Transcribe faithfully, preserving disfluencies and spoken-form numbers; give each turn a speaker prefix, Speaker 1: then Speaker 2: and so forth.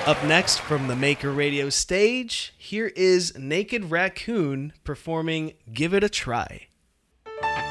Speaker 1: Up next from the Maker Radio stage, here is Naked Raccoon performing Give It a Try.